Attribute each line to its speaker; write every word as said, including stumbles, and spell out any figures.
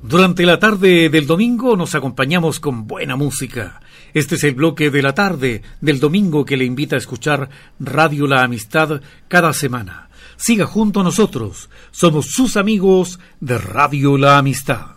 Speaker 1: Durante la tarde del domingo nos acompañamos con buena música. Este es el bloque de la tarde del domingo que le invita a escuchar Radio La Amistad cada semana. Siga junto a nosotros, somos sus amigos de Radio La Amistad.